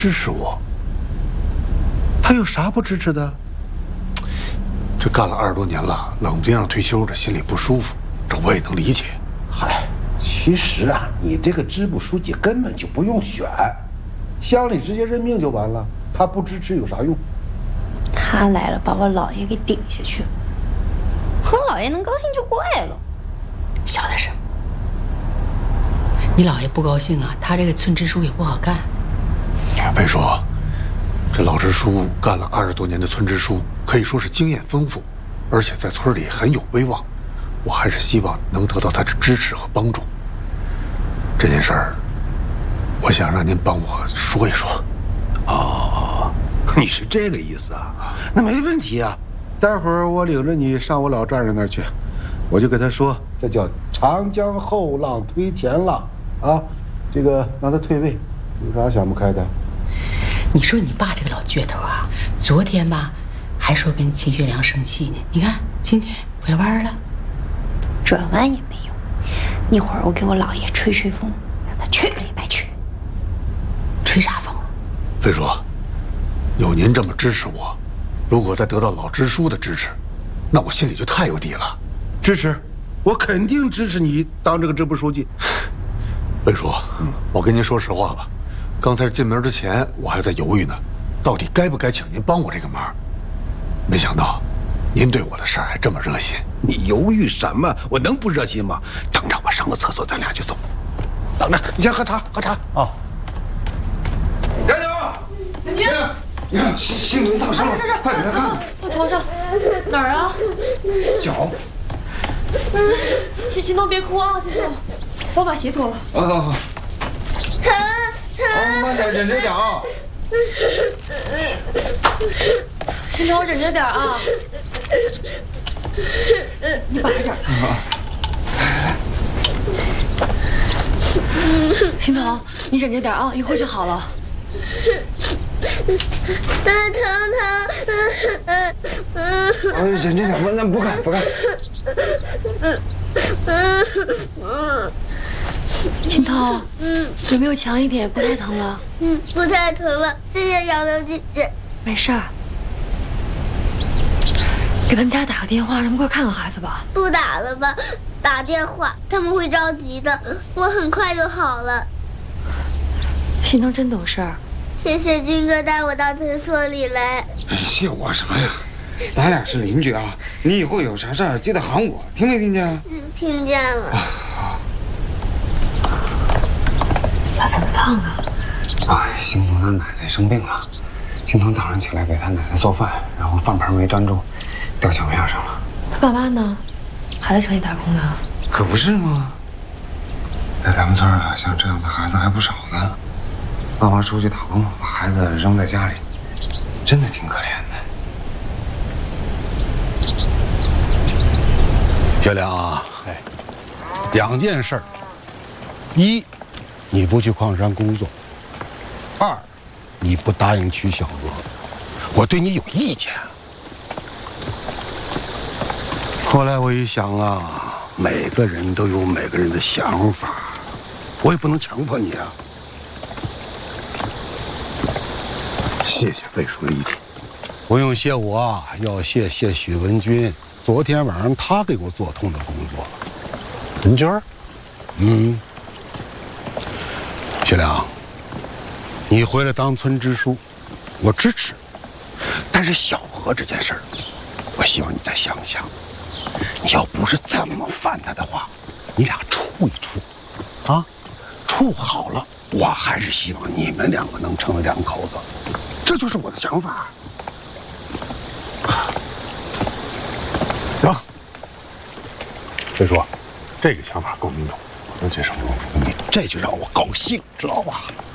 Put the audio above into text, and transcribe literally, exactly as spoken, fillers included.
支持我，还有啥不支持的？这干了二十多年了，冷不丁让退休，这心里不舒服，这我也能理解。 嗨，其实啊，你这个支部书记根本就不用选，乡里直接任命就完了，他不支持有啥用？ 他来了，把我姥爷给顶下去了，我姥爷能高兴就怪了。 小点声，你姥爷不高兴啊，他这个村支书也不好干。 别说，这老支书干了二十多年的村支书，可以说是经验丰富，而且在村里很有威望。我还是希望能得到他的支持和帮助。这件事儿，我想让您帮我说一说。 哦，你是这个意思啊？那没问题啊。待会儿我领着你上我老丈人那儿去，我就跟他说，这叫长江后浪推前浪啊，这个让他退位，有啥想不开的？ 你说你爸这个老倔头啊，昨天吧还说跟秦学良生气呢，你看今天拐弯了。 转弯也没用，一会儿我给我姥爷吹吹风，让他去了也白去。 吹啥风？ 飞叔，有您这么支持我，如果再得到老支书的支持，那我心里就太有底了。 支持，我肯定支持你当这个支部书记。 飞叔，我跟您说实话吧，刚才进门之前我还在犹豫呢，到底该不该请您帮我这个忙。没想到，您对我的事儿还这么热心。 你犹豫什么？我能不热心吗？等着，我上个厕所，咱俩就走。等着，你先喝茶，喝茶。 哦。 杨宁，杨宁，你看新新闻大厦，快点来看。 我床上哪儿啊？ 脚。 心心头别哭啊，心头，我把鞋脱了。 啊好好。 疼疼。慢点，忍着点啊。 心头忍着点啊。你把着点疼啊！心头，你忍着点啊，一会儿就好了。 疼疼！啊，忍着点，那不看不看。 心头，嗯，有没有强一点？不太疼了？ 嗯，不太疼了，谢谢杨柳姐姐。 没事儿。给他们家打个电话，让他们过来看看孩子吧。 不打了吧，打电话他们会着急的。我很快就好了。 心疼真懂事儿。 谢谢军哥带我到诊所里来。 谢我什么呀？咱俩是邻居啊，你以后有啥事儿记得喊我，听没听见？ 嗯，听见了。 好。 他怎么胖啊？ 啊，心疼他奶奶生病了，心疼早上起来给他奶奶做饭，然后饭盆没端住。掉脚面上了。 他爸妈呢？还在城里打工呢。 可不是吗？在咱们村啊，像这样的孩子还不少呢。爸妈出去打工，把孩子扔在家里，真的挺可怜的。小梁啊，哎，两件事儿：一，你不去矿山工作；二，你不答应娶小娥，我对你有意见。后来我一想啊，每个人都有每个人的想法，我也不能强迫你啊。谢谢魏书的意见。不用谢我啊，要谢谢许文军。昨天晚上他给我做通的工作。文军儿？嗯。小梁，你回来当村支书，我支持。但是小何这件事儿，我希望你再想想。你要不是这么烦他的话，你俩处一处，啊，处好了，我还是希望你们两个能成为两口子，这就是我的想法。行，所以说，这个想法够你有，而且什么？你这就让我高兴，知道吧？